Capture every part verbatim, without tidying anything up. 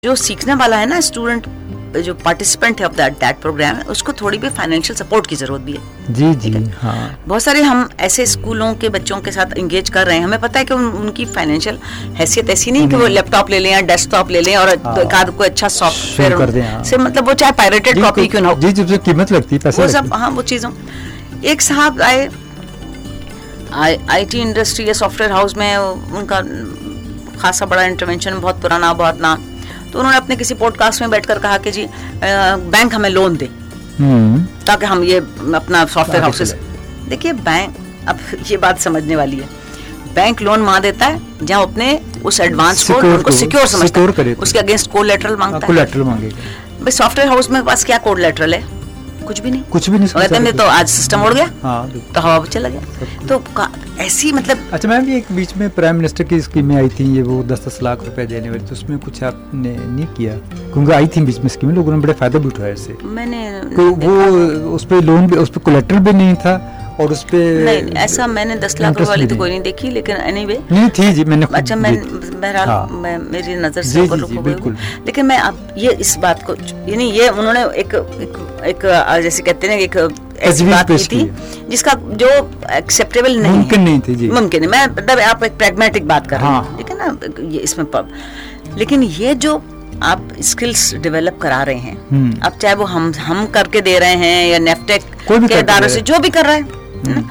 जो सीखने वाला है ना स्टूडेंट, जो पार्टिसिपेंट है ऑफ दैट दैट प्रोग्राम, उसको थोड़ी भी फाइनेंशियल सपोर्ट की जरूरत भी है। जी जी हाँ। बहुत सारे हम ऐसे स्कूलों के बच्चों के साथ एंगेज कर रहे हैं, हमें पता है कि उन, उनकी फाइनेंशियल हैसियत ऐसी नहीं कि वो लैपटॉप ले लें या डेस्कटॉप ले लें और एक आध कोई अच्छा सॉफ्टवेयर से, मतलब वो चाहे पायरेटेड कॉपी क्यों ना हो, जी जी कीमत लगती है पैसे वो सब। हाँ वो चीज़ों, एक साहब आए आई टी इंडस्ट्री या सॉफ्टवेयर हाउस में, उनका खासा बड़ा इंटरवेंशन, बहुत पुराना, बहुत ना, तो उन्होंने अपने किसी पॉडकास्ट में बैठकर कहा कि जी बैंक हमें लोन दे ताकि हम ये अपना सॉफ्टवेयर हाउसेस। देखिए बैंक, अब ये बात समझने वाली है, बैंक लोन वहां देता है जहां अपने उस एडवांस को उनको सिक्योर समझता है, उसके अगेंस्ट कोलैटरल मांगता है। कोलैटरल मांगेगा। भाई सॉफ्टवेयर हाउस में पास क्या कोलैटरल है? कुछ भी नहीं, कुछ भी नहीं। कहते हैं तो आज सिस्टम उड़ गया, हाँ, तो हवा चला गया। तो ऐसी मतलब। अच्छा मैम, ये एक बीच में प्राइम मिनिस्टर की स्कीमें आई थी, ये वो दस दस लाख रुपए देने वाली, तो उसमें कुछ आपने नहीं किया? क्योंकि आई थी बीच में स्कीमें, लोगों ने बड़े फायदा भी उठाया इससे। मैंने तो वो उस पे लोन भी, उस पे कोलैटरल भी नहीं था और उस पे नहीं, ऐसा मैंने दस लाख रुपए वाली तो कोई नहीं देखी, लेकिन एनीवे नहीं थी जी। मैंने अच्छा मैं बहरहाल हाँ। मैं मेरी नजर से ऊपर रुक गई, लेकिन मैं अब ये इस बात को, यानी ये उन्होंने एक एक, एक जैसे कहते हैं एक ऐसी बात की थी जिसका जो एक्सेप्टेबल नहीं, मुमकिन नहीं थी जी, मुमकिन नहीं। मैं मतलब आप एक प्रैग्मेटिक बात कर रहे हैं, ठीक है ना, ये इसमें पब। लेकिन ये जो आप स्किल्स डेवलप करा रहे हैं, अब चाहे वो हम हम करके दे रहे हैं या नेफ्टेक के इदारों से जो भी कर रहे हैं,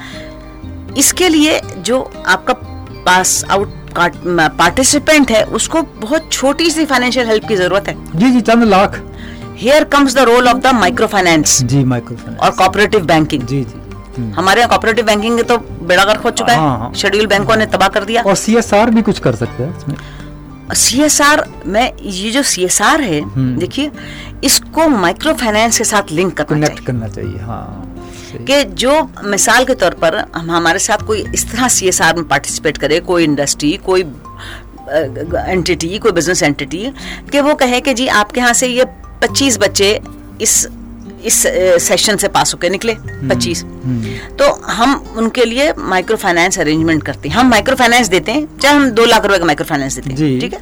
इसके लिए जो आपका पास आउट पार्टिसिपेंट है उसको बहुत छोटी सी फाइनेंशियल हेल्प की जरूरत है। जी जी, चंद lakh. Here comes the role of the micro finance ji, micro finance और कोऑपरेटिव बैंकिंग। जी जी, हमारे यहाँ कोऑपरेटिव बैंकिंग तो बेड़ा गर्क हो चुका है, शेड्यूल बैंकों ने तबाह कर दिया। और सीएसआर भी कुछ कर सकते हैं इसमें। सीएसआर में, ये जो सीएसआर है, देखिए इसको माइक्रो फाइनेंस के साथ लिंक करना चाहिए, करना चाहिए हाँ, कि जो मिसाल के तौर पर हम हमारे साथ कोई इस तरह सीएसआर में पार्टिसिपेट करे, कोई इंडस्ट्री, कोई एंटिटी, कोई बिजनेस एंटिटी, कि वो कहे कि जी आपके यहाँ से ये पच्चीस बच्चे इस इस सेशन से पास होकर निकले, पच्चीस, तो हम उनके लिए माइक्रो फाइनेंस अरेंजमेंट करते हैं। हम माइक्रो फाइनेंस देते हैं, चाहे हम दो लाख रुपए का माइक्रो फाइनेंस देते हैं, ठीक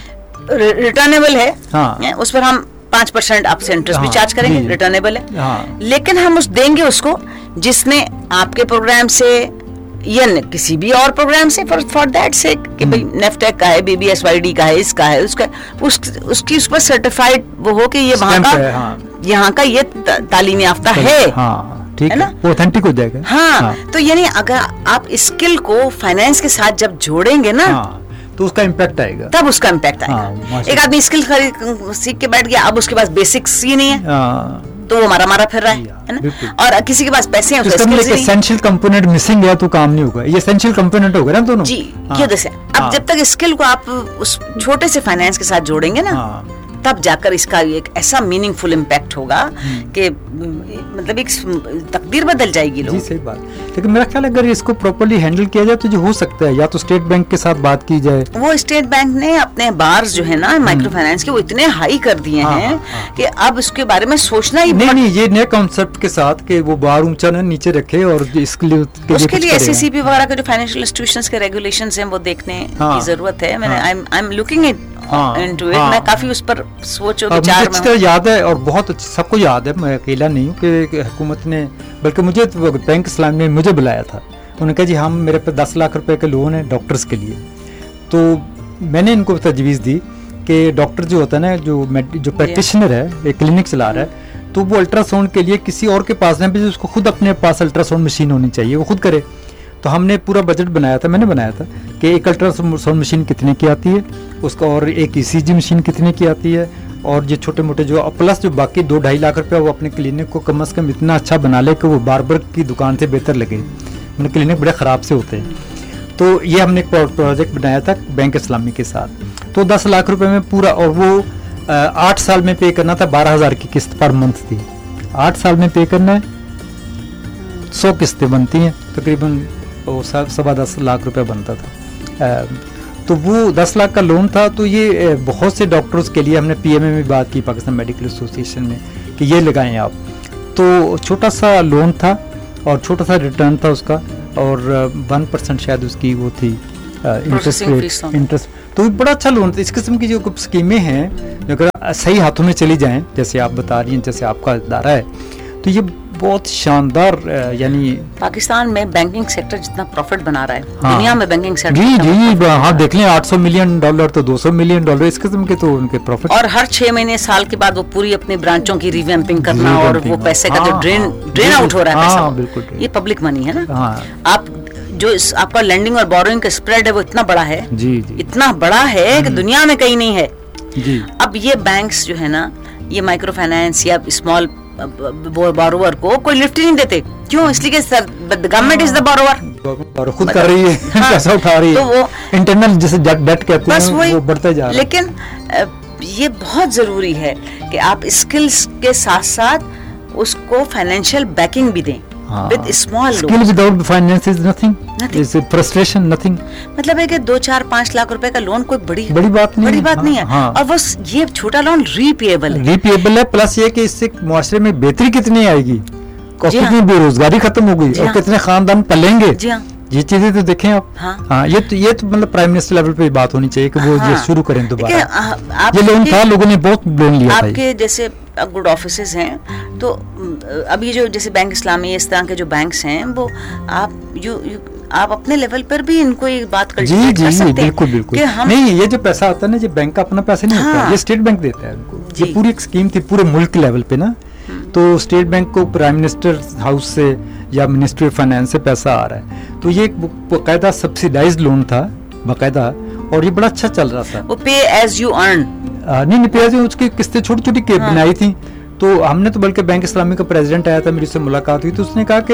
है, रिटर्नेबल है हाँ। उस पर हम पांच परसेंट आपसे इंटरेस्ट हाँ, भी चार्ज करेंगे, रिटर्नेबल है हाँ। लेकिन हम उस देंगे उसको जिसने आपके प्रोग्राम से या किसी भी और प्रोग्राम से, फॉर फॉर दैट से कि भाई नेफ्टेक का है, बीबीएसवाईडी का है, इसका है, उसका उस, उसकी उस पर सर्टिफाइड वो हो कि ये वहाँ का हाँ। यहाँ का ये तालीम याफ्ता है हाँ, ठीक है ना, ऑथेंटिक हो जाएगा हाँ, हाँ। तो यानी अगर आप स्किल को फाइनेंस के साथ जब जोड़ेंगे ना हाँ, तो उसका इम्पैक्ट आएगा, तब उसका इम्पैक्ट आएगा हाँ, एक आदमी स्किल खरीद सीख के बैठ गया, अब उसके पास बेसिक्स ही नहीं है हाँ, तो वो मारा मारा फिर रहा है, है ना, और किसी के पास पैसे हैं, उसका एसेंशियल कंपोनेंट मिसिंग है तो काम नहीं होगा, ये एसेंशियल कंपोनेंट होगा ना दोनों जी हाँ, ये जैसे अब हाँ, जब तक स्किल को आप उस छोटे से फाइनेंस के साथ जोड़ेंगे ना हाँ, तब जाकर इसका एक ऐसा मीनिंगफुल इम्पैक्ट होगा कि मतलब एक तकदीर बदल जाएगी लोगों। जी सही बात, लेकिन मेरा ख्याल अगर इसको प्रॉपर्ली हैंडल किया जाए तो जो हो सकता है, या तो स्टेट बैंक के साथ बात की जाए। वो स्टेट बैंक ने अपने बार्स जो है ना माइक्रो फाइनेंस के, वो इतने हाई कर दिए हाँ, हैं हाँ, कि अब उसके बारे में सोचना ही नहीं, नहीं ये नए कॉन्सेप्ट के साथ कि वो बार ऊंचा ना नीचे रखे, और इसके लिए उसके लिए एससीसीबी वगैरह के जो फाइनेंशियल इंस्टीट्यूशंस के रेगुलेशंस हैं वो देखने की जरूरत है। मैंने I am looking it into it, मैं काफी उस पर सोच और विचार में हूँ। याद है और बहुत सबको याद है, मैं अकेला नहीं हूँ कि हुकूमत ने, बल्कि मुझे बैंक इस्लाम ने मुझे बुलाया था, उन्होंने कहा जी हम मेरे पे दस लाख रुपए के लोन है डॉक्टर्स के लिए। तो मैंने इनको तजवीज़ दी कि डॉक्टर जो होता है ना, जो जो प्रैक्टिशनर है, एक क्लिनिक चला रहा है, तो वो अल्ट्रासाउंड के लिए किसी और के पास नहीं, उसको खुद अपने पास अल्ट्रासाउंड मशीन होनी चाहिए, वो खुद करे। तो हमने पूरा बजट बनाया था, मैंने बनाया था कि एक अल्ट्रासाउंड मशीन कितने की आती है उसका, और एक ईसीजी मशीन कितने की आती है, और ये छोटे मोटे जो प्लस जो बाकी दो ढाई लाख रुपया वो अपने क्लिनिक को कम से कम इतना अच्छा बना ले कि वो बार्बर की दुकान से बेहतर लगे, मैंने क्लिनिक बड़े ख़राब से होते हैं। तो ये हमने एक प्रोजेक्ट बनाया था बैंक इस्लामी के साथ, तो दस लाख रुपये में पूरा, और वो आठ साल में पे करना था, बारह हज़ार की किस्त पर मंथ थी, आठ साल में पे करना है, सौ किस्तें बनती हैं, तकरीबन वो सवा दस लाख रुपए बनता था। आ, तो वो दस लाख का लोन था। तो ये बहुत से डॉक्टर्स के लिए हमने पीएमए में बात की, पाकिस्तान मेडिकल एसोसिएशन में, कि ये लगाएं आप। तो छोटा सा लोन था और छोटा सा रिटर्न था उसका, और वन परसेंट शायद उसकी वो थी इंटरेस्ट रेट, इंटरेस्ट तो बड़ा अच्छा लोन। इस किस्म की जो स्कीमें हैं अगर सही हाथों में चली जाएं, जैसे आप बता रही हैं, जैसे आपका दायरा है, तो ये बहुत शानदार, यानी पाकिस्तान में बैंकिंग सेक्टर जितना प्रॉफिट बना रहा है, हाँ, दुनिया में बैंकिंग सेक्टर जी जी हाँ देख लें, आठ सौ मिलियन डॉलर तो दो सौ मिलियन डॉलर इस किस्म के तो उनके प्रॉफिट। और हर छह महीने साल के बाद वो पूरी अपनी ब्रांचों की रिवैम्पिंग करना और वो पैसे का जो ड्रेन ड्रेन आउट हो रहा है पैसा, बिल्कुल ये पब्लिक मनी है ना। हाँ। आप जो इस, आपका लेंडिंग और बोरोइंग का स्प्रेड है वो इतना बड़ा है, जी जी इतना बड़ा है कि दुनिया में कहीं नहीं है जी। अब ये बैंक्स जो है ना, ये माइक्रो फाइनेंस या स्मॉल बोरोवर को कोई लिफ्ट ही नहीं देते। क्यों? इसलिए कि गवर्नमेंट इज द बोरोवर, खुद कर रही है, पैसा उठा रही है, तो वो इंटरनल जैसे डेट कहते हैं वो बढ़ता जा रहा है। लेकिन ये बहुत जरूरी है कि आप स्किल्स के साथ साथ उसको फाइनेंशियल बैकिंग भी दें। With small skill without finance is nothing. Nothing. Is frustration nothing. मतलब है कि दो चार पाँच लाख रुपए का लोन कोई बड़ी बड़ी बात नहीं, बड़ी बात हाँ, नहीं है। हाँ, और वो ये छोटा लोन रीपेएबल है, रीपेएबल है। प्लस ये कि इससे मुआशरे में बेहतरी कितनी आएगी, कितनी हाँ, बेरोजगारी खत्म हो गई और हाँ, कितने खानदान पलेंगे। जी हाँ, ये चीजें तो देखें आप। हाँ, हाँ, ये तो ये तो मतलब प्राइम मिनिस्टर लेवल पे बात होनी चाहिए कि वो हाँ, ये शुरू करें दोबारा। आप ये लोन था, लोगों ने बहुत लोन लिया था। आपके जैसे गुड ऑफिसेज हैं, तो अभी जो जैसे बैंक इस्लामी इस तरह के जो बैंक्स हैं, वो आप यू, यू आप अपने लेवल पर भी इनको एक बात कर जी जी जी बिल्कुल बिल्कुल नहीं, ये जो पैसा आता है ना, ये बैंक का अपना पैसा नहीं हाँ, होता, ये स्टेट बैंक देता है उनको। ये पूरी एक स्कीम थी पूरे मुल्क लेवल पे ना, तो स्टेट बैंक को प्राइम मिनिस्टर हाउस से या मिनिस्ट्री ऑफ फाइनेंस से पैसा आ रहा है, तो ये एक बाकायदा सब्सिडाइज्ड लोन था बाकायदा, और ये बड़ा अच्छा चल रहा था। वो पे एज यू अर्न नहीं नहीं पे एज यू, उसकी किस्तें छोटी छोटी हाँ, बनाई थी। तो हमने तो बल्कि बैंक इस्लामी का प्रेसिडेंट आया था, मेरी उससे मुलाकात हुई, तो उसने कहा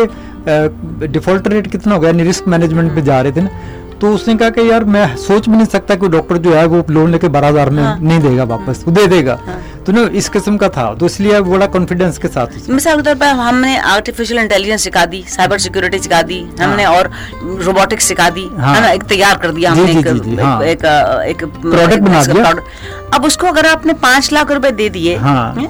कि डिफॉल्ट रेट कितना हो गया, रिस्क मैनेजमेंट पे जा रहे थे ना, तो उसने कहा कि यार मैं सोच भी नहीं सकता कि डॉक्टर जो है वो लोन लेके बारह हजार में हाँ, नहीं देगा वापस, वो दे देगा। हाँ, तो ना इस किस्म का था, तो इसलिए बड़ा कॉन्फिडेंस के साथ। मिसाल के तौर पर हमने आर्टिफिशियल इंटेलिजेंस सिखा दी, साइबर सिक्योरिटी सिखा दी हमने, और रोबोटिक्स सिखा दी, है ना, एक तैयार कर दिया हमने, एक एक प्रोडक्ट बना दिया। अब उसको अगर आपने पांच लाख रुपए दे दिए,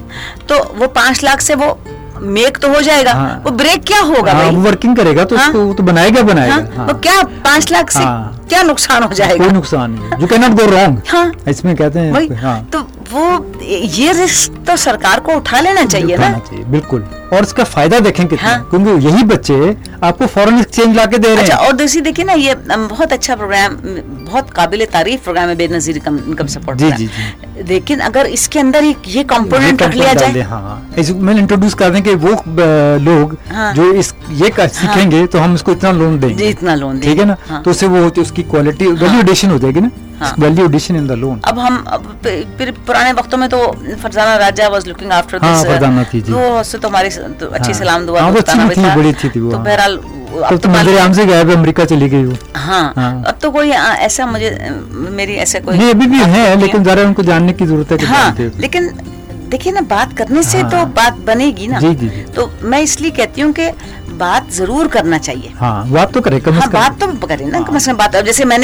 तो वो पांच लाख से वो मेक तो हो जाएगा, हाँ, वो ब्रेक क्या होगा, हाँ, वो वर्किंग करेगा तो हाँ, उसको तो बनाएगा बनाएगा हाँ, हाँ, तो क्या पांच लाख से हाँ, क्या नुकसान हो जाएगा? कोई नुकसान नहीं, you can not go wrong, हाँ, इसमें कहते हैं हाँ, तो वो ये रिस्क तो सरकार को उठा लेना चाहिए ना, चाहिए, बिल्कुल। और इसका फायदा देखें कितना, हाँ, क्योंकि यही बच्चे आपको फॉरेन एक्सचेंज लाके दे रहे अच्छा, हैं। और दूसरी देखिए ना, ये बहुत अच्छा प्रोग्राम, बहुत काबिल तारीफ प्रोग्राम है बेनजीर इनकम सपोर्ट। जी जी जी। लेकिन अगर इसके अंदर ये कंपोनेंट रख लिया जाए, हाँ, मैंने इंट्रोड्यूस कर दें कि वो लोग हाँ, जो इस ये सीखेंगे हाँ, तो हम इसको इतना लोन देंगे, इतना लोन ठीक है ना, हाँ, तो उससे वो उसकी क्वालिटी वैल्यू एडिशन हो जाएगी ना, value addition in the loan. अब हम अब फिर पुराने वक्तों में तो फरजाना राजा was looking after this, Farzana थी जी, वो से तो हमारी तो अच्छी सलाम दुआ हाँ, बताना भी था, बड़ी अच्छी थी वो। तो बहरहाल अब तो मंदिर से गए, अमेरिका चली गई वो। हाँ, हाँ, अब तो कोई ऐसा मुझे मेरी ऐसा कोई नहीं, अभी भी है, लेकिन जरा उनको जानने की जरूरत है। हाँ, लेकिन देखिए ना, बात करने से हाँ, तो बात बनेगी ना। जी, जी, जी। तो मैं इसलिए कहती हूँ कि बात जरूर करना चाहिए। हाँ, बात तो करें, हाँ, बात तो करें ना, कम से कम बात। अब जैसे मैंने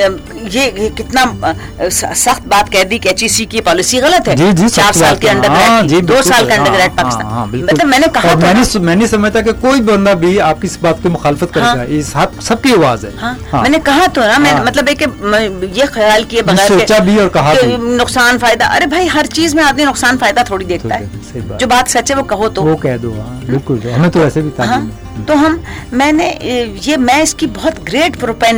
ये, ये कितना सख्त बात कह दी कि एच ई सी की पॉलिसी गलत है, जी, जी, चार साल के अंडर ग्रेड, दो साल का अंडर ग्रेड पाकिस्तान, मतलब मैंने कहा, मैंने मैंने समझा कि कोई बंदा भी आपकी इस बात की मुखालफत करेगा, इस सबकी आवाज है। मैंने कहा तो ना, मैं मतलब है कि ये ख्याल किए बगैर सोचा भी और कहा नुकसान फायदा, अरे भाई हर चीज में आदमी नुकसान फायदा थोड़ी देखता है, जो बात सच है वो कहो तो, वो कह दो, बिल्कुल, हमें तो ऐसे भी था। तो हम मैंने ये मैं इसकी बहुत ग्रेट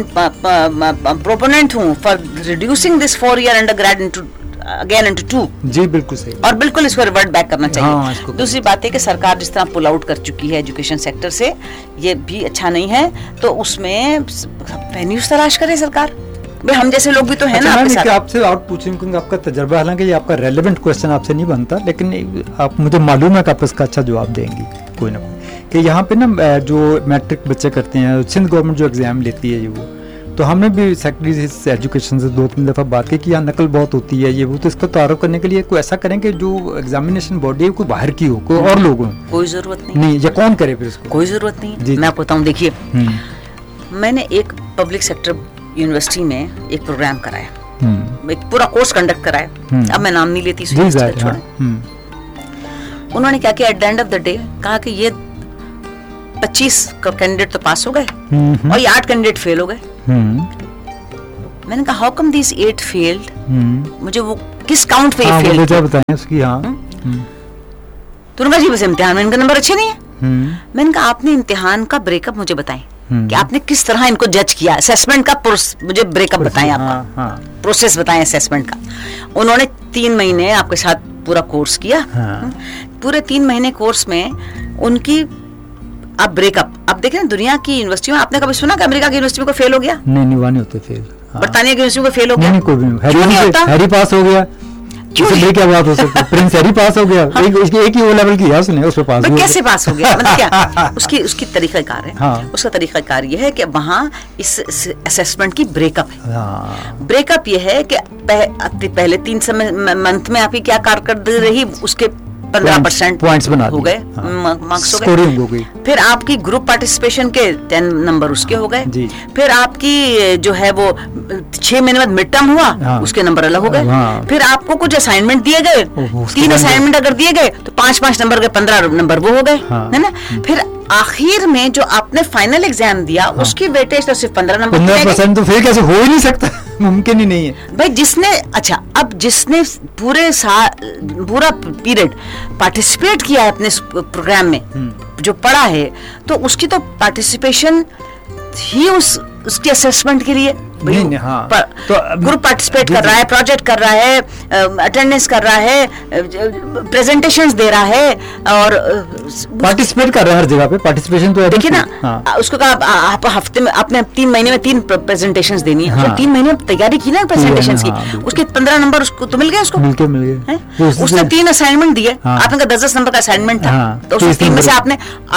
प्रोपोनेंट हूँ for reducing this four year under grade into again into two. जी बिल्कुल सही, और बिल्कुल इसको रिवर्ट बैक करना चाहिए। हाँ, दूसरी बात है कि सरकार जिस तरह पुल आउट कर चुकी है एजुकेशन सेक्टर से, ये भी अच्छा नहीं है, तो उसमें वेन्यूज तलाश करे सरकार। भाई हम जैसे लोग भी तो है अच्छा, ना आपके साथ। आपसे और पूछूं क्योंकि आपका तजर्बा, हालांकि ये आपका रेलेवेंट क्वेश्चन आपसे नहीं बनता, लेकिन आप मुझे मालूम है कि आप इसका अच्छा जवाब देंगी कोई ना कोई, कि यहाँ पे ना जो मैट्रिक बच्चे करते हैं, सिंध गवर्नमेंट जो एग्जाम लेती है ये वो, तो हमने भी सेक्रेटरी एजुकेशन से दो तीन दफ़ा बात की कि यहाँ नकल बहुत होती है ये वो, तो इसका तारुफ करने के लिए कोई ऐसा करें कि जो एग्जामिनेशन बॉडी है कोई बाहर की हो, कोई और लोग हों। कोई जरूरत नहीं, नहीं, ये कौन करे फिर इसको? कोई जरूरत नहीं। मैं आपको बताऊँ, देखिए मैंने एक पब्लिक सेक्टर यूनिवर्सिटी में एक प्रोग्राम कराया, एक पूरा कोर्स कंडक्ट कराया, अब मैं नाम नहीं लेती, उन्होंने क्या किया, at the end of the day कहा कि ये पच्चीस कैंडिडेट तो पास हो गए और ये आठ कैंडिडेट फेल हो गए। मैंने कहा how come this eight failed, मुझे वो किस काउंट पे हाँ, फेल वजह बताएं उसकी। हाँ, तो उन्होंने कहा जी बस इम्तिहान में इनका नंबर अच्छे नहीं है। मैंने कहा आपने इम्तिहान का ब्रेकअप मुझे बताएं कि आपने किस तरह इनको जज किया, असेसमेंट का मुझे ब्रेकअप बताएं, आपका प्रोसेस बताएं असेसमेंट का। उन्होंने तीन महीने आपके साथ पूरा कोर्स किया। पूरे तीन महीने कोर्स में उनकी अब ब्रेकअप, अब देखें ना दुनिया की यूनिवर्सिटियों, आपने कभी सुना कि अमेरिका की यूनिवर्सिटी में कोई फेल हो गया? नहीं, नहीं, वहाँ नहीं होते फेल। बरतानिया की यूनिवर्सिटी में फेल हो गया? नहीं, कोई भी हैरी नहीं होता। हैरी पास हो गया, उससे क्या बात हो सकती है? प्रिंस हैरी पास हो गया, हाँ। एक, एक ही वो लेवल की है उसने, उस पे पास हो कैसे पास हो गया? मतलब क्या उसकी उसकी तरीकाकार है। हाँ। उसका तरीकाकार ये है कि वहाँ इस असेसमेंट की ब्रेकअप है। हाँ। ब्रेकअप ये है कि पह, पहले तीन समय मंथ में आपकी क्या कारकर्दगी रही, उसके पंद्रह परसेंट पॉइंट्स बना हो गए, मार्क्स हो गए। फिर आपकी ग्रुप पार्टिसिपेशन के टेन नंबर उसके हो गए। फिर आपकी जो है वो छह महीने बाद मिड टर्म हुआ, हाँ। उसके नंबर अलग हो गए। हाँ। फिर आपको कुछ असाइनमेंट दिए गए, तीन असाइनमेंट अगर दिए गए तो पांच पांच नंबर के पंद्रह नंबर वो हो गए, हाँ। है ना। फिर आखिर में जो आपने फाइनल एग्जाम दिया, हाँ। उसकी वेटेज तो सिर्फ पंद्रह नंबर, पंद्रह परसेंट तो फिर कैसे हो ही नहीं सकता, मुमकिन ही नहीं है भाई। जिसने अच्छा अब जिसने पूरे पूरा पीरियड पार्टिसिपेट किया है अपने प्रोग्राम में, जो पढ़ा है, तो उसकी तो पार्टिसिपेशन ही उस उसके असेसमेंट के लिए नहीं, नहीं, हाँ। तो ग्रुप पार्टिसिपेट कर रहा है, प्रोजेक्ट कर रहा है, अटेंडेंस कर रहा है, प्रेजेंटेशंस दे रहा है, और पार्टिसिपेट कर रहा है हर जगह पे। पार्टिसिपेशन तो देखिए ना, हाँ। उसको कहा आप हफ्ते में आपने तीन महीने में तीन प्रेजेंटेशंस देनी है, हाँ। तीन महीने में तैयारी की ना प्रेजेंटेशंस हाँ, की, उसके पंद्रह नंबर उसको तो मिल गए, उसको मिल मिल गए। उसने तीन असाइनमेंट दिए, आपने कहा दस दस नंबर का असाइनमेंट था, तो उसमें तीन में से आपने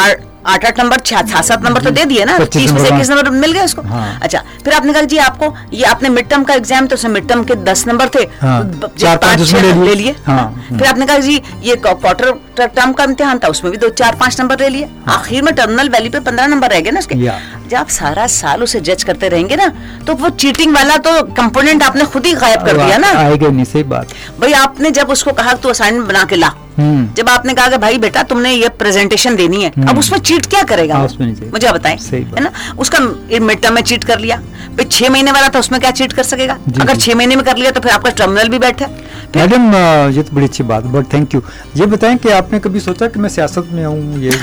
आठ आठ नंबर सात सात नंबर तो दे दिए ना, तीस में से इक्कीस नंबर मिल गए उसको। हाँ। अच्छा, फिर आपने कहा जी आपको ये आपने मिड टर्म का एग्जाम, तो उसमें मिड टर्म के दस नंबर थे, हाँ। पाँच छह ले लिए। हाँ। फिर आपने कहा जी ये क्वार्टर टर्म का इम्तिहान था, उसमें भी दो चार पांच नंबर ले लिए। हाँ। आखिर में टर्मिनल वैल्यू पे पंद्रह नंबर रह गए ना उसके। जब आप सारा साल उसे जज करते रहेंगे ना, तो वो चीटिंग वाला तो कंपोनेंट आपने खुद ही गायब कर दिया ना। आएगा नहीं, सही बात भाई। आपने जब उसको कहा तू असाइनमेंट बना के ला, जब आपने कहा कि भाई बेटा तुमने ये प्रेजेंटेशन देनी है, अब उसमें चीट क्या करेगा? मुझे बताएं, है ना। उसका मिड टर्म में चीट कर लिया, फिर छह महीने वाला था उसमें क्या चीट कर सकेगा? अगर छह महीने में कर लिया तो फिर आपका टर्मिनल भी बैठा। मैडम ये तो बड़ी अच्छी बात, बट थैंक यू। ये बताएं कि आपने कभी सोचा कि मैं सियासत में आऊं? ये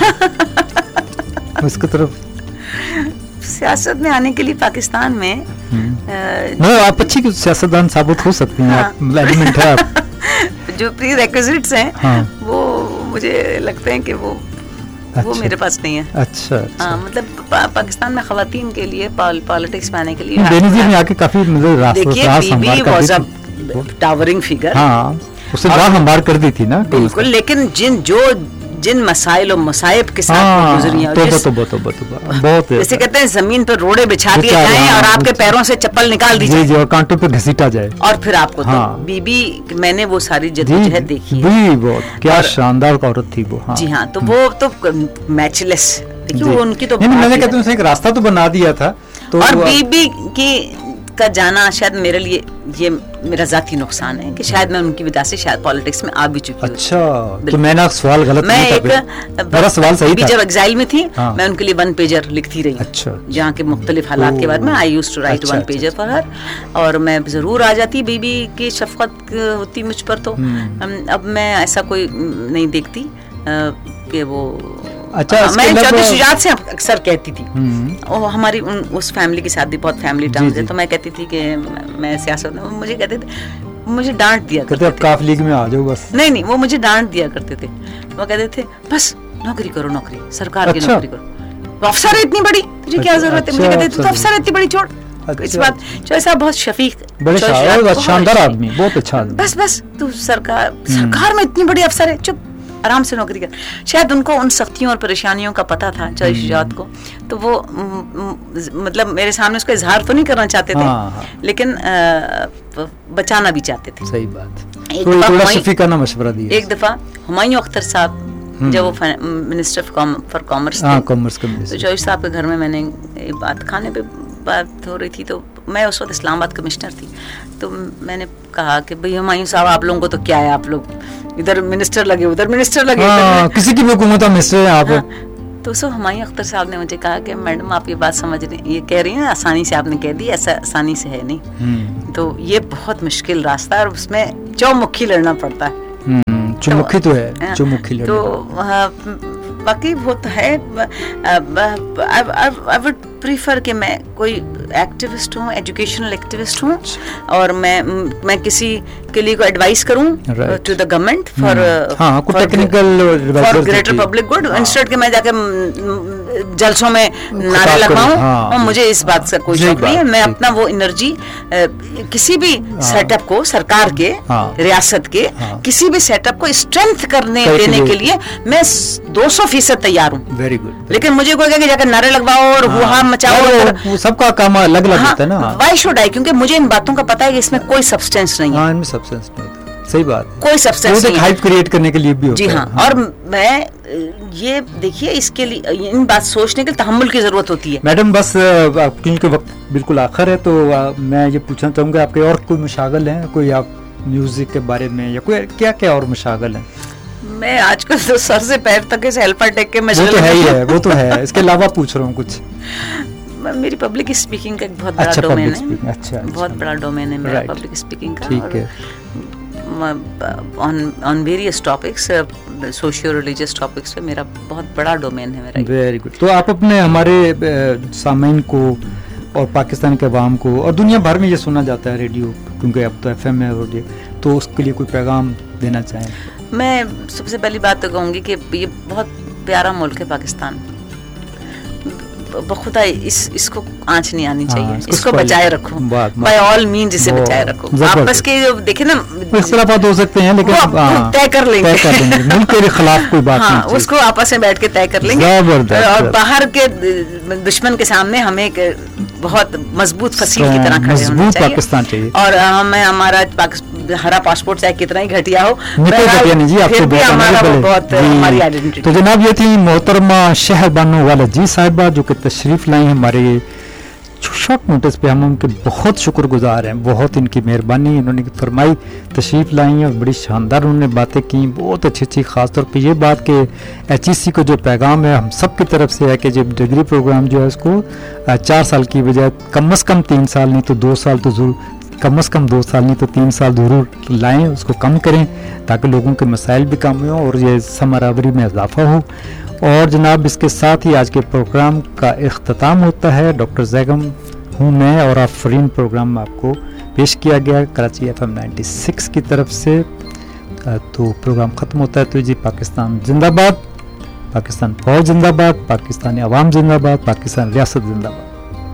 उसकी तरफ सियासत में आने के लिए पाकिस्तान में मतलब आप अच्छी सियासतदान साबित हो सकते हैं, आप एलिमेंट है आप। जो प्री रिक्विजिट्स हैं, हाँ। वो मुझे लगते हैं कि वो अच्छा। वो मेरे पास नहीं है। अच्छा, अच्छा। हाँ, मतलब पा, पाकिस्तान में खवातीन के लिए पॉलिटिक्स में आने के लिए बेनजीर में आके काफी मतलब देखिए बीबी वाज अ टावरिंग फिगर। हाँ, उससे राह हमवार कर दी थी ना बिल्कुल। लेकिन जिन जो जिन मसाइल और मसाइब के साथ गुजरी हैं, तो तो बहुत बहुत बहुत जैसे कहते हैं जमीन पर रोड़े बिछा दिए जाएं और आपके पैरों से चप्पल निकाल दी जाए, और कांटों पे घसीटा जाए, और फिर आपको हाँ। तो बीबी मैंने वो सारी जद्दोजहद देखी है, बहुत क्या शानदार औरत थी वो। हाँ। जी हाँ, तो वो तो मैचलेस, देखिए वो उनकी तो मैंने कहते हैं एक रास्ता तो बना दिया था। तो और बीबी की का जाना शायद मेरे लिए ये मेरा जाती नुकसान है कि शायद मैं उनकी वजह से शायद पॉलिटिक्स में आ भी चुकी हूँ। अच्छा, तो मैंने सवाल गलत मैं एक मेरा सवाल सही था। जब एग्जाइल में थी, हाँ। मैं उनके लिए वन पेजर लिखती रही। अच्छा। जहाँ के मुख्तलिफ हालात के बारे में I used to right one pager for her, और मैं जरूर आ जाती, बीबी की शफकत होती मुझ पर। तो अब मैं ऐसा कोई नहीं देखती कि वो अच्छा, मैं चौधरी शुजात से अक्सर कहती थी, और हमारी उन, उस फैमिली के साथ भी बहुत फैमिली टर्म्स है, तो मैं कहती थी कि मैं सियासत में, मुझे कहते थे, मुझे डांट दिया करते थे, काफ लीग में आ जाओ बस। नहीं नहीं, वो मुझे डांट दिया करते थे, वो कहते थे बस नौकरी करो, नौकरी सरकार की नौकरी करो, अफसर है इतनी बड़ी, तुझे क्या जरूरत है? मुझे कहते थे तो अफसर है इतनी बड़ी, छोड़ इस बात। चौधरी साहब बहुत शफीक, बड़े शानदार आदमी, बहुत अच्छा आदमी। बस बस तू सरकार सरकार में इतनी बड़ी अफसर है, चुप आराम से नौकरी कर। शायद उनको उन सख्तियों और परेशानियों का पता था चौधरी शुजात को, तो वो मतलब मेरे सामने उसका इजहार तो नहीं करना चाहते थे, हाँ। लेकिन आ, बचाना भी चाहते थे। सही बात। एक दफा शफीका ना मशवरा दिया। एक दफा हुमायूं अख्तर साहब जब वो मिनिस्टर फॉर कॉमर्स थे, कॉमर्स के तो चौधरी साहब के घर में मैंने एक बात खाने पे बात हो रही थी, तो मैं उस वक्त इस्लामाबाद कमिश्नर थी, तो मैंने कहा कि भाई हुमायूं साहब आप लोगों को तो क्या है, आप लोग इधर मिनिस्टर लगे उधर मिनिस्टर लगे, हाँ, किसी की भी हुकूमत मिनिस्टर है आप। हाँ, तो उसको हुमायूं अख्तर साहब ने मुझे कहा कि मैडम आप ये बात समझ रही ये कह रही हैं आसानी से आपने कह दी, ऐसा आसानी से है नहीं। तो ये बहुत मुश्किल रास्ता है और उसमें चौमुखी लड़ना पड़ता है। चौमुखी तो, तो है, चौमुखी लड़ना। तो बाकी वो तो है। आई वुड प्रीफर कि मैं कोई एक्टिविस्ट हूँ, एजुकेशनल एक्टिविस्ट हूँ, और मैं मैं किसी के लिए को एडवाइस करूँ to the government for for greater public good, instead के मैं जाके जलसों में नारे लगवाऊँ। और मुझे इस बात से कोई शौक नहीं है। मैं अपना वो एनर्जी किसी भी सेटअप को, सरकार के, रियासत के किसी भी सेटअप को स्ट्रेंथ करने देने के लिए मैं दो सौ फीसद तैयार हूँ। Very good. लेकिन मुझे कोई कहे कि जाकर नारे लगवाओ और हुआ मचाओ, सबका काम अलग अलग होता है ना। Why should I? क्योंकि मुझे इन बातों का पता है कि इसमें कोई सब्सटेंस नहीं है। हाँ, इनमें सब्सटेंस नहीं होता। सही बात, कोई सब्सटेंस नहीं है। हाइप क्रिएट करने के लिए भी होता जी हाँ, है। और मैं ये देखिए, इसके लिए इन बात सोचने के लिए तहम्मुल की जरूरत होती है। मैडम बस क्योंकि वक्त बिल्कुल आखिर है, तो मैं ये पूछना चाहूँगा आपके और कोई मशागल हैं, कोई आप म्यूजिक के बारे में या कोई क्या क्या और मशागल हैं? मैं आजकल तो सर से पैर तक इस हेल्पर टेक के मशगूल वो तो है ही है, वो तो है। इसके अलावा पूछ रहा हूँ कुछ। मेरी पब्लिक स्पीकिंग का एक बहुत बड़ा अच्छा, डोमेन है। अच्छा, अच्छा, बहुत बड़ा डोमेन है मेरा पब्लिक स्पीकिंग का। ठीक है। On on various topics, socio religious topics पे मेरा बहुत बड़ा डोमेन है मेरा। Very good. तो आप अपने हमारे सामीन को और पाकिस्तान के अवाम को और दुनिया भर में ये सुना जाता है रेडियो, क्योंकि अब तो एफ एम है रेडियो, तो उसके लिए कोई पैगाम देना चाहें? मैं सबसे पहली बात तो कहूँगी कि ये बहुत प्यारा मुल्क है पाकिस्तान। बखुदा इस इसको आंच नहीं आनी चाहिए। हाँ, इसको बचाए रखो, बाय ऑल मीन्स इसे बचाए रखो। आपस के जो देखे ना इख्तिलाफात हो सकते हैं, लेकिन तय कर लेंगे, तय कर लेंगे। मुल्क के खिलाफ कोई बात हाँ, नहीं, उसको आपस में बैठ के तय कर लेंगे। और बाहर के दुश्मन के सामने हमें बहुत मजबूत फसील की तरह खड़े होना चाहिए। पाकिस्तान चाहिए। और हमें हमारा हरा पासपोर्ट चाहे कितना ही घटिया हो, फिर भी हमारा बहुत हमारी आइडेंटिटी। तो जनाब, ये थी मोहतरमा शहरबानो वाला जी साहिबा जो कि तशरीफ लाई हमारे शॉर्ट नोटिस पे। हम उनके बहुत शुक्रगुजार हैं, बहुत इनकी मेहरबानी, इन्होंने फरमाई, तशरीफ लाई और बड़ी शानदार उन्होंने बातें की, बहुत अच्छी अच्छी। ख़ासतौर पे ये बात कि एच ई सी को जो पैगाम है हम सब की तरफ से है कि जब डिग्री प्रोग्राम जो है उसको चार साल की बजाय कम अज़ कम तीन साल नहीं तो दो साल तो ज़रूर, कम अज़ कम दो साल नहीं तो तीन साल ज़रूर लाएँ, उसको कम करें ताकि लोगों के मसाइल भी कम हों और ये समरावरी में इजाफा हो। और जनाब, इसके साथ ही आज के प्रोग्राम का इख्तिताम होता है। डॉक्टर जैगम हूँ मैं और आफरीन प्रोग्राम आपको पेश किया गया Karachi F M ninety six की तरफ से। तो प्रोग्राम ख़त्म होता है। तो जी, पाकिस्तान जिंदाबाद, पाकिस्तान फौज जिंदाबाद, पाकिस्तानी अवाम जिंदाबाद, पाकिस्तान रियासत जिंदाबाद।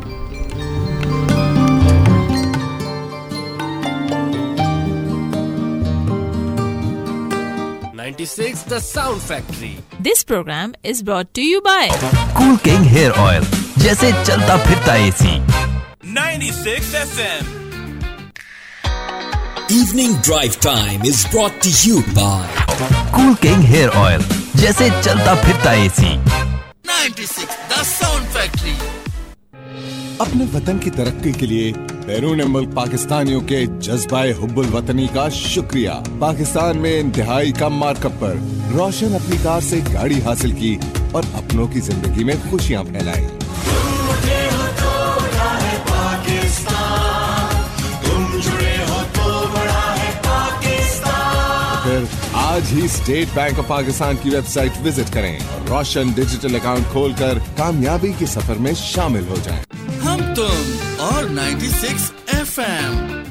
ninety-six The Sound Factory. This program is brought to you by Cool King Hair Oil, जैसे चलता फिरता AC. ninety-six F M. Evening Drive Time is brought to you by Cool King Hair Oil, जैसे चलता फिरता AC. ninety-six The Sound Factory. अपने वतन की तरक्की के लिए बैरून मुल्क पाकिस्तानियों के जज्बाए हुब्बुल वतनी का शुक्रिया। पाकिस्तान में इंतहाई कम मार्कअप पर रोशन अपनी कार से गाड़ी हासिल की और अपनों की जिंदगी में खुशियां फैलाई। फिर आज ही स्टेट बैंक ऑफ पाकिस्तान की वेबसाइट विजिट करें और रोशन डिजिटल अकाउंट खोलकर कामयाबी के सफर में शामिल हो जाएं। हम तुम और ninety-six F M